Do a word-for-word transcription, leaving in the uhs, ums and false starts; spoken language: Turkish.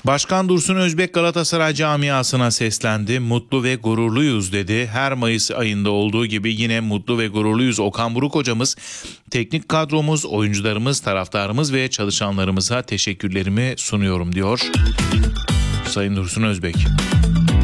Başkan Dursun Özbek Galatasaray camiasına seslendi. Mutlu ve gururluyuz dedi. Her Mayıs ayında olduğu gibi yine mutlu ve gururluyuz. Okan Buruk hocamız, teknik kadromuz, oyuncularımız, taraftarımız ve çalışanlarımıza teşekkürlerimi sunuyorum diyor Sayın Dursun Özbek.